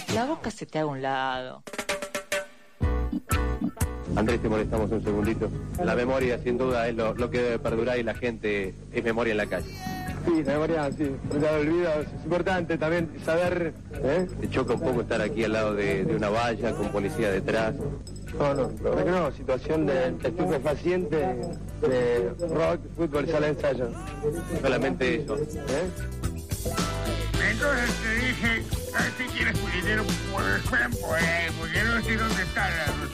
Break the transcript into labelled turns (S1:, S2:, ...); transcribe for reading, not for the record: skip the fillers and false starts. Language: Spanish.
S1: la boca se te haga a un lado.
S2: Andrés, te molestamos un segundito. La memoria, sin duda, es lo que debe perdurar y la gente es memoria en la calle.
S3: Sí, la memoria, sí. No te olvido, es importante también saber...
S2: ¿Te choca un poco estar aquí al lado de una valla con policía detrás?
S3: No, situación de estupefaciente, de rock, fútbol, sala de ensayo.
S2: Solamente eso.
S4: Entonces te dije, a ver si quieres tu dinero, pues, porque no sé dónde está la